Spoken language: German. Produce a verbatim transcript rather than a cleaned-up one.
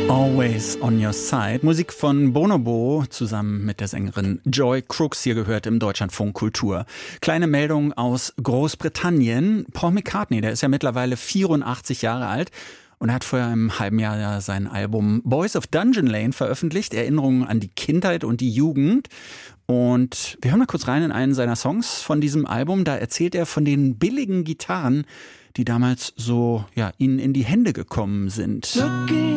Always on Your Side. Musik von Bonobo zusammen mit der Sängerin Joy Crooks, hier gehört im Deutschlandfunk Kultur. Kleine Meldung aus Großbritannien. Paul McCartney, der ist ja mittlerweile vierundachtzig Jahre alt und hat vor einem halben Jahr sein Album Boys of Dungeon Lane veröffentlicht. Erinnerungen an die Kindheit und die Jugend. Und wir hören mal kurz rein in einen seiner Songs von diesem Album. Da erzählt er von den billigen Gitarren, die damals so ja, ihnen in die Hände gekommen sind.